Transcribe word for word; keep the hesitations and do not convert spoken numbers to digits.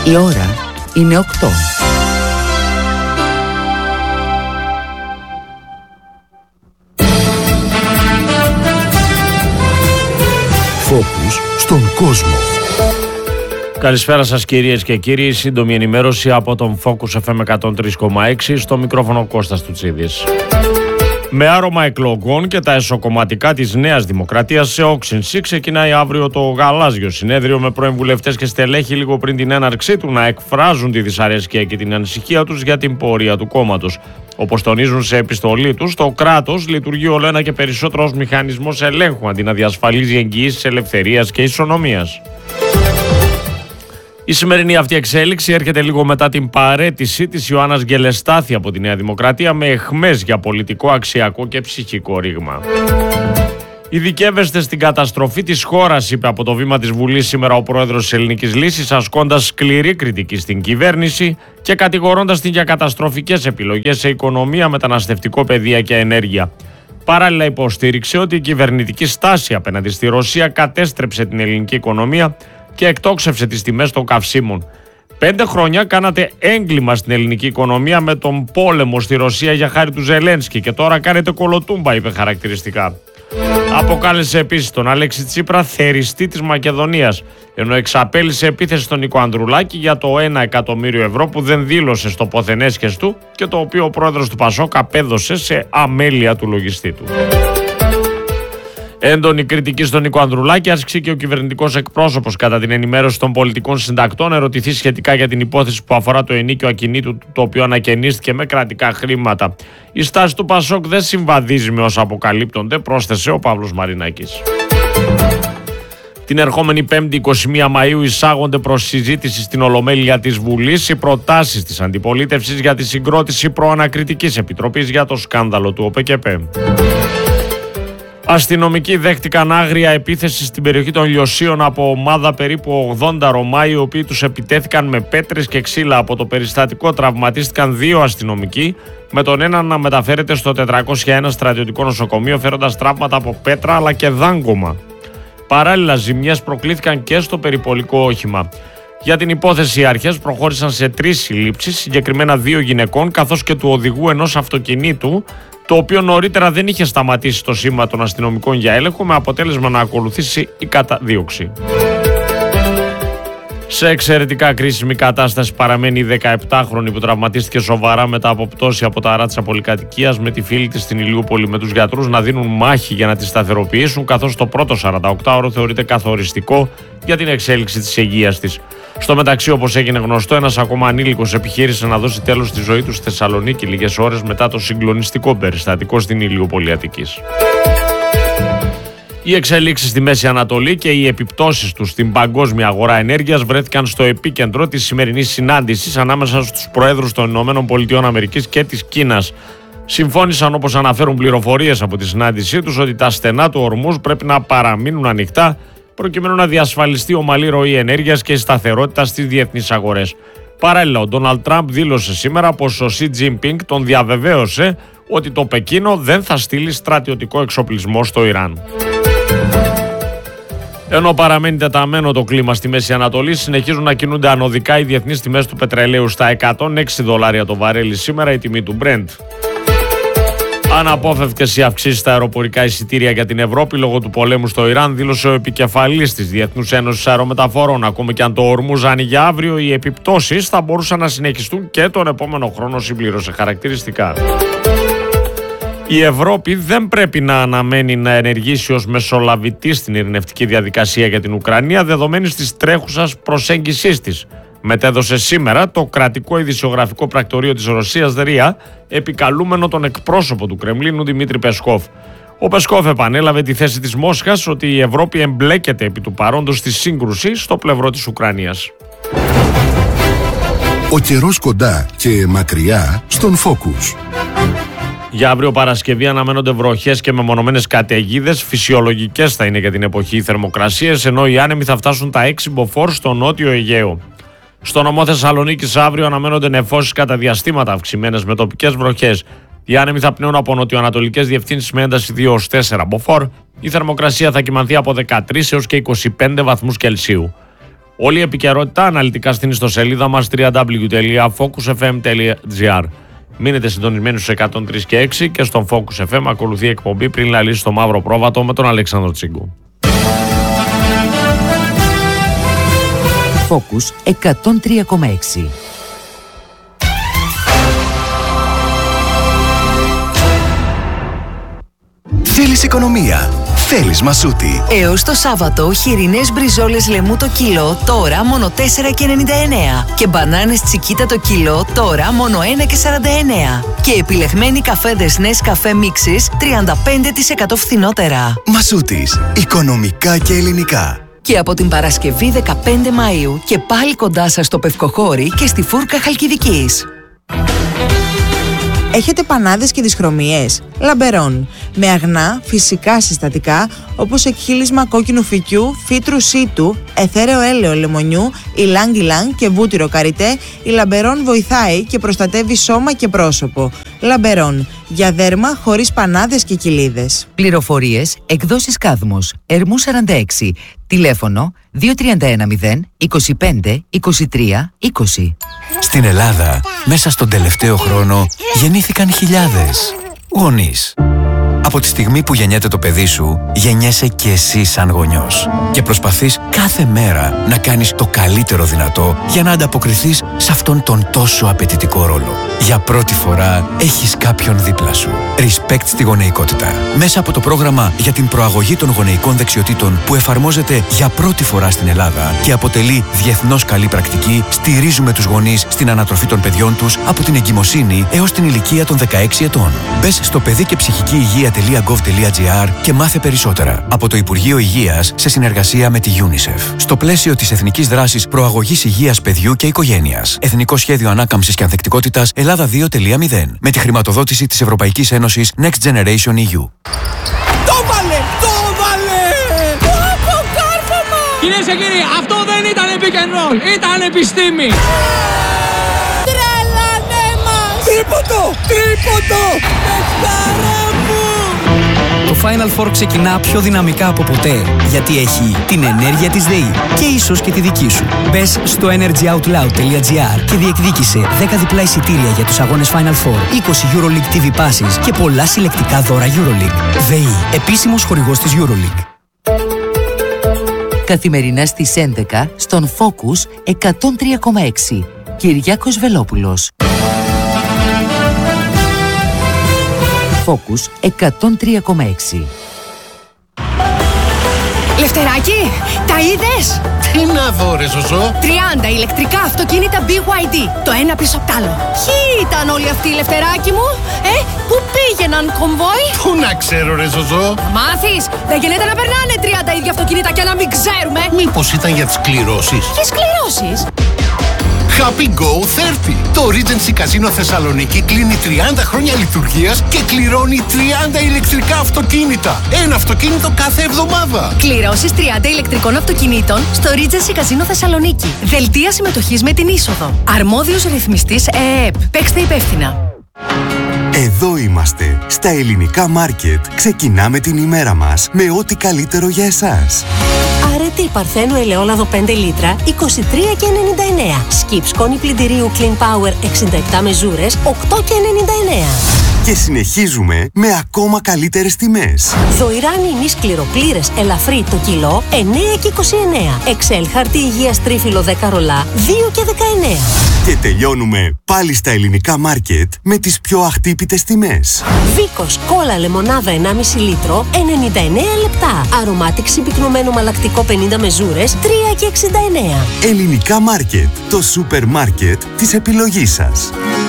Η ώρα είναι οκτώ. Φόκους στον κόσμο. Καλησπέρα σας κυρίες και κύριοι, σύντομη ενημέρωση από τον Focus εφ εμ εκατόν τρία κόμμα έξι, στο μικρόφωνο Κώστας Τουτσίδης. Με άρωμα εκλογών και τα εσωκομματικά της Νέας Δημοκρατίας σε όξυνση, ξεκινάει αύριο το γαλάζιο συνέδριο με πρώην βουλευτές και στελέχη λίγο πριν την έναρξή του να εκφράζουν τη δυσαρέσκεια και την ανησυχία τους για την πορεία του κόμματος. Όπως τονίζουν σε επιστολή τους, το κράτος λειτουργεί όλο ένα και περισσότερο ως μηχανισμός ελέγχου αντί να διασφαλίζει εγγυήσεις ελευθερίας και ισονομίας. Η σημερινή αυτή εξέλιξη έρχεται λίγο μετά την παραίτηση της Ιωάννας Γκελεστάθη από τη Νέα Δημοκρατία με αιχμές για πολιτικό, αξιακό και ψυχικό ρήγμα. Ειδικεύεστε στην καταστροφή της χώρας, είπε από το βήμα της Βουλής σήμερα ο πρόεδρος της Ελληνικής Λύσης, ασκώντας σκληρή κριτική στην κυβέρνηση και κατηγορώντας την για καταστροφικές επιλογές σε οικονομία, μεταναστευτικό, παιδεία και ενέργεια. Παράλληλα υποστήριξε ότι η κυβερνητική στάση απέναντι στη Ρωσία κατέστρεψε την ελληνική οικονομία και εκτόξευσε τις τιμές των καυσίμων. Πέντε χρόνια κάνατε έγκλημα στην ελληνική οικονομία με τον πόλεμο στη Ρωσία για χάρη του Ζελένσκι και τώρα κάνετε κολοτούμπα, είπε χαρακτηριστικά. Αποκάλεσε επίσης τον Αλέξη Τσίπρα θεριστή της Μακεδονίας, ενώ εξαπέλυσε επίθεση στον Νίκο Ανδρουλάκη για το ένα εκατομμύριο ευρώ που δεν δήλωσε στο ποθενέσχες του και το οποίο ο πρόεδρος του Πασόκ απέδωσε σε αμέλεια του λογιστή του. Έντονη κριτική στον Νίκο Ανδρουλάκη άσκησε και ο κυβερνητικός εκπρόσωπος κατά την ενημέρωση των πολιτικών συντακτών, ερωτηθεί σχετικά για την υπόθεση που αφορά το ενίκιο ακινήτου, το οποίο ανακαινίστηκε με κρατικά χρήματα. Η στάση του Πασόκ δεν συμβαδίζει με όσα αποκαλύπτονται, πρόσθεσε ο Παύλος Μαρινάκης. Την ερχόμενη Πέμπτη εικοστή πρώτη Μαΐου εισάγονται προς συζήτηση στην Ολομέλεια της Βουλής οι προτάσεις της αντιπολίτευσης για τη συγκρότηση προανακριτικής επιτροπής για το σκάνδαλο του ΟΠΕΚΕΠΕ. Αστυνομικοί δέχτηκαν άγρια επίθεση στην περιοχή των Λιωσίων από ομάδα περίπου ογδόντα Ρωμά, οι οποίοι τους επιτέθηκαν με πέτρες και ξύλα. Από το περιστατικό τραυματίστηκαν δύο αστυνομικοί, με τον έναν να μεταφέρεται στο τετρακόσια ένα στρατιωτικό νοσοκομείο φέροντας τραύματα από πέτρα αλλά και δάγκωμα. Παράλληλα, ζημιές προκλήθηκαν και στο περιπολικό όχημα. Για την υπόθεση οι αρχές προχώρησαν σε τρεις συλλήψεις, συγκεκριμένα δύο γυναικών καθώς και του οδηγού ενός αυτοκινήτου, το οποίο νωρίτερα δεν είχε σταματήσει το σήμα των αστυνομικών για έλεγχο, με αποτέλεσμα να ακολουθήσει η καταδίωξη. Σε εξαιρετικά κρίσιμη κατάσταση παραμένει η δεκαεπτάχρονη που τραυματίστηκε σοβαρά μετά από πτώση από τα ράτσα πολυκατοικίας με τη φίλη της στην Ηλιούπολη, με τους γιατρούς να δίνουν μάχη για να τη σταθεροποιήσουν, καθώς το πρώτο σαρανταοκτάωρο θεωρείται καθοριστικό για την εξέλιξη της υγείας της. Στο μεταξύ, όπως έγινε γνωστό, ένας ακόμα ανήλικος επιχείρησε να δώσει τέλος στη ζωή του στη Θεσσαλονίκη λίγες ώρες μετά το συγκλονιστικό περιστατικό στην Ηλιούπολη Αττικής. Οι εξελίξεις στη Μέση Ανατολή και οι επιπτώσεις τους στην παγκόσμια αγορά ενέργειας βρέθηκαν στο επίκεντρο της σημερινής συνάντησης ανάμεσα στους προέδρους των Ηνωμένων Πολιτειών Αμερικής και της Κίνας. Συμφώνησαν, όπως αναφέρουν πληροφορίες από τη συνάντησή τους, ότι τα στενά του Ορμούζ πρέπει να παραμείνουν ανοιχτά προκειμένου να διασφαλιστεί ομαλή ροή ενέργειας και η σταθερότητα στις διεθνείς αγορές. Παράλληλα, ο Ντόναλντ Τραμπ δήλωσε σήμερα πως ο Σι Τζινπίνγκ τον διαβεβαίωσε ότι το Πεκίνο δεν θα στείλει στρατιωτικό εξοπλισμό στο Ιράν. Ενώ παραμένει τεταμένο το κλίμα στη Μέση Ανατολή, συνεχίζουν να κινούνται ανωδικά οι διεθνείς τιμές του πετρελαίου στα εκατόν έξι δολάρια το βαρέλι σήμερα, η τιμή του Brent. Αναπόφευκτες οι αυξήσεις στα αεροπορικά εισιτήρια για την Ευρώπη λόγω του πολέμου στο Ιράν, δήλωσε ο επικεφαλής της Διεθνούς Ένωσης Αερομεταφορών. Ακόμα και αν το Ορμούζ άνοιγε αύριο, οι επιπτώσεις θα μπορούσαν να συνεχιστούν και τον επόμενο χρόνο, συμπλήρωσε χαρακτηριστικά. Η Ευρώπη δεν πρέπει να αναμένει να ενεργήσει ως μεσολαβητή στην ειρηνευτική διαδικασία για την Ουκρανία, δεδομένης της τρέχουσας προσέγγισής της, μετέδωσε σήμερα το κρατικό ειδησιογραφικό πρακτορείο της Ρωσίας ΡΙΑ, επικαλούμενο τον εκπρόσωπο του Κρεμλίνου Δημήτρη Πεσκόφ. Ο Πεσκόφ επανέλαβε τη θέση της Μόσχας ότι η Ευρώπη εμπλέκεται επί του παρόντος στη σύγκρουση στο πλευρό της Ουκρανίας. Ο καιρός κοντά και μακριά στον Focus. Για αύριο Παρασκευή αναμένονται βροχές και μεμονωμένες καταιγίδες. Φυσιολογικές θα είναι για την εποχή οι θερμοκρασίες, ενώ οι άνεμοι θα φτάσουν τα έξι μποφόρ στο νότιο Αιγαίο. Στο νομό Θεσσαλονίκης αύριο αναμένονται νεφώσεις κατά διαστήματα αυξημένες με τοπικές βροχές. Οι άνεμοι θα πνέουν από νοτιοανατολικές διευθύνσεις με ένταση δύο έως τέσσερα μποφόρ. Η θερμοκρασία θα κυμανθεί από δεκατρείς έως και είκοσι πέντε βαθμούς Κελσίου. Όλη η επικαιρότητα αναλυτικά στην ιστοσελίδα μας double-u double-u double-u τελεία focus f m τελεία g r. Μείνετε συντονισμένοι στους εκατόν τρία και έξι και στον Focus εφ εμ ακολουθεί η εκπομπή Πριν λαλήσει το μαύρο πρόβατο με τον Αλέξανδρο Τσίγκου. Focus εκατόν τρία κόμμα έξι. Θέλεις οικονομία. Θέλεις Μασούτη. Έως το Σάββατο, χοιρινές μπριζόλες λεμού το κιλό, τώρα μόνο τέσσερα και ενενήντα εννέα. Και μπανάνες τσικίτα το κιλό, τώρα μόνο ένα και σαράντα εννέα. Και επιλεγμένοι καφέδες Nescafé Mixes, τριάντα πέντε τοις εκατό φθηνότερα. Μασούτης. Οικονομικά και ελληνικά. Και από την Παρασκευή δεκαπέντε Μαΐου και πάλι κοντά σας στο Πευκοχώρι και στη Φούρκα Χαλκιδικής. Έχετε πανάδες και δυσχρωμίες? Λαμπερόν. Με αγνά, φυσικά συστατικά, όπως εκχύλισμα κόκκινου φυκιού, φύτρου σίτου, εθέρεο έλαιο λεμονιού, ιλάνγκ ιλάνγκ και βούτυρο καριτέ, η Λαμπερόν βοηθάει και προστατεύει σώμα και πρόσωπο. Λαμπερόν. Για δέρμα χωρίς πανάδες και κοιλίδες. Πληροφορίες, εκδόσεις Κάδμος, Ερμού σαράντα έξι, τηλέφωνο δύο τρία ένα μηδέν είκοσι πέντε είκοσι τρία είκοσι. Στην Ελλάδα, μέσα στον τελευταίο χρόνο, γεννήθηκαν χιλιάδες γονείς. Από τη στιγμή που γεννιέται το παιδί σου, γεννιέσαι και εσύ σαν γονιός. Και προσπαθείς κάθε μέρα να κάνεις το καλύτερο δυνατό για να ανταποκριθείς σε αυτόν τον τόσο απαιτητικό ρόλο. Για πρώτη φορά έχεις κάποιον δίπλα σου. Respect στη γονεϊκότητα. Μέσα από το πρόγραμμα για την προαγωγή των γονεϊκών δεξιοτήτων που εφαρμόζεται για πρώτη φορά στην Ελλάδα και αποτελεί διεθνώς καλή πρακτική, στηρίζουμε τους γονείς στην ανατροφή των παιδιών τους από την εγκυμοσύνη έως την ηλικία των δεκαέξι ετών. Μπες στο παιδί και ψυχική υγεία τελεία gov τελεία gr και μάθε περισσότερα από το Υπουργείο Υγείας σε συνεργασία με τη UNICEF. Στο πλαίσιο της Εθνικής Δράσης Προαγωγής Υγείας Παιδιού και Οικογένειας. Εθνικό Σχέδιο Ανάκαμψης και Ανθεκτικότητας Ελλάδα δύο τελεία μηδέν. Με τη χρηματοδότηση της Ευρωπαϊκής Ένωσης Next Generation ι γιου. Το βάλε! Το βάλε! Το αποκάρφωμα! Κυρίες και κύριοι, αυτό δεν ήταν pick and roll, ήταν επιστήμη! Τρελάνε μας! Τρίποντο! Τρίποντο! Πεχτάρα μου! Το Final Four ξεκινά πιο δυναμικά από ποτέ, γιατί έχει την ενέργεια της ΔΕΗ και ίσως και τη δική σου. Μπες στο energy out loud τελεία gr και διεκδίκησε δέκα διπλά εισιτήρια για τους αγώνες Final Four, είκοσι EuroLeague τι βι Passes και πολλά συλλεκτικά δώρα EuroLeague. ΔΕΗ, επίσημος χορηγός της EuroLeague. Καθημερινά στις έντεκα στον Focus εκατόν τρία κόμμα έξι. Κυριάκος Βελόπουλος. Focus εκατόν τρία κόμμα έξι. Λευτεράκη, τα είδες? Τι να δω ρε Ζωζό? τριάντα ηλεκτρικά αυτοκίνητα μπι γουάι ντι, το ένα πίσω απ' τ' άλλο. Ποιοι ήταν όλοι αυτοί, Λευτεράκη μου? Ε, πού πήγαιναν κομβόι? Πού να ξέρω ρε Ζωζό? Θα μάθεις, δεν γίνεται να περνάνε τριάντα ίδια αυτοκίνητα και να μην ξέρουμε. Μήπως ήταν για τις κληρώσεις? Ποιες κληρώσεις? Happy Go τριάντα. Το Regency Casino Θεσσαλονίκη κλείνει τριάντα χρόνια λειτουργίας και κληρώνει τριάντα ηλεκτρικά αυτοκίνητα. Ένα αυτοκίνητο κάθε εβδομάδα. Κληρώσεις τριάντα ηλεκτρικών αυτοκινήτων στο Regency Casino Θεσσαλονίκη. Δελτία συμμετοχής με την είσοδο. Αρμόδιος ρυθμιστής ΕΕΠ. Παίξτε υπεύθυνα. Εδώ είμαστε. Στα ελληνικά μάρκετ ξεκινάμε την ημέρα μας με ό,τι καλύτερο για εσάς. Αρετή Παρθένου ελαιόλαδο πέντε λίτρα, είκοσι τρία και ενενήντα εννέα. Σκιπ σκόνη πλυντηρίου Clean Power εξήντα επτά μεζούρες, οκτώ και ενενήντα εννέα. Και συνεχίζουμε με ακόμα καλύτερες τιμές. Δοϊράνι ημί σκληροπλήρες ελαφρύ το κιλό, εννέα και είκοσι εννέα. Εξέλ χαρτί υγείας τρίφυλλο δέκα ρολά, δύο και δεκαεννέα. Και τελειώνουμε πάλι στα ελληνικά μάρκετ με τις πιο αχτύπητες τιμές. Βίκος κόλλα λεμονάδα ενάμιση λίτρο, ενενήντα εννέα λεπτά. Αρωμάτικ συμπυκνωμένο μαλακτικό πενήντα μεζούρες, τρία και εξήντα εννέα. Ελληνικά μάρκετ, το σούπερ μάρκετ της επιλογής σας.